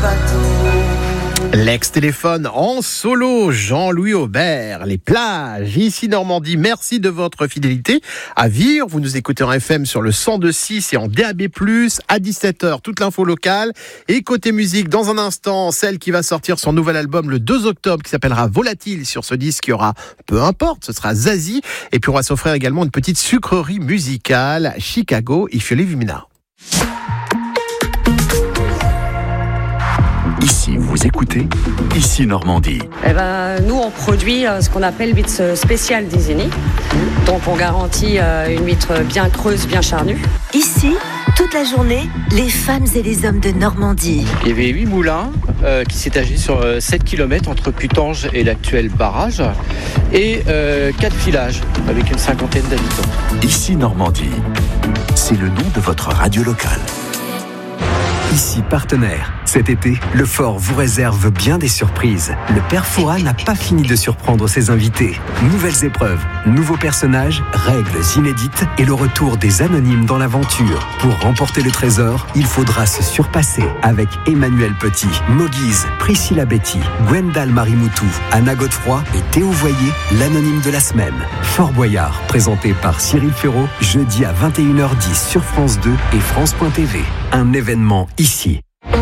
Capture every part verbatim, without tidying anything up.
bateau. L'ex-téléphone en solo, Jean-Louis Aubert, les plages, ici Normandie. Merci de votre fidélité. À Vire, vous nous écoutez en F M sur le cent deux virgule six et en D A B plus, à dix-sept heures, toute l'info locale. Et côté musique, dans un instant, celle qui va sortir son nouvel album le deux octobre, qui s'appellera Volatile. Sur ce disque, il y aura, peu importe, ce sera Zazie. Et puis on va s'offrir également une petite sucrerie musicale, Chicago, If You Live Me Now. Ici, vous écoutez, ici Normandie. Eh ben, nous, on produit euh, ce qu'on appelle huître spéciale d'Isigny. Donc, on garantit euh, une huître bien creuse, bien charnue. Ici, toute la journée, les femmes et les hommes de Normandie. Il y avait huit moulins euh, qui s'étageaient sur euh, sept kilomètres entre Putange et l'actuel barrage et euh, quatre villages avec une cinquantaine d'habitants. Ici Normandie, c'est le nom de votre radio locale. Ici partenaire. Cet été, le Fort vous réserve bien des surprises. Le Père Fouras n'a pas fini de surprendre ses invités. Nouvelles épreuves, nouveaux personnages, règles inédites et le retour des anonymes dans l'aventure. Pour remporter le trésor, il faudra se surpasser avec Emmanuel Petit, Moguise, Priscilla Betty, Gwendal Marimoutou, Anna Godefroy et Théo Voyer, l'anonyme de la semaine. Fort Boyard, présenté par Cyril Ferraud, jeudi à vingt et une heures dix sur France deux et France point T V. Un événement ici.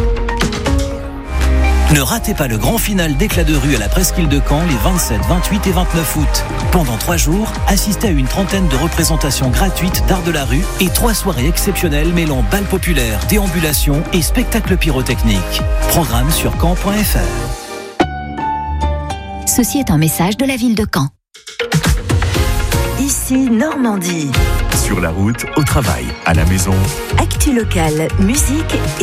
Ne ratez pas le grand final d'éclat de rue à la Presqu'île de Caen les vingt-sept, vingt-huit et vingt-neuf août. Pendant trois jours, assistez à une trentaine de représentations gratuites d'art de la rue et trois soirées exceptionnelles mêlant bal populaire, déambulation et spectacles pyrotechniques. Programme sur caen point f r. Ceci est un message de la ville de Caen. Ici Normandie. Sur la route, au travail, à la maison. Actu locale, musique et